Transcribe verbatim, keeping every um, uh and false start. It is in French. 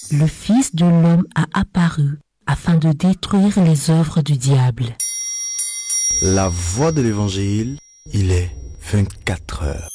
Le Fils de l'homme a apparu afin de détruire les œuvres du diable. La voix de l'Évangile, il est vingt-quatre heures.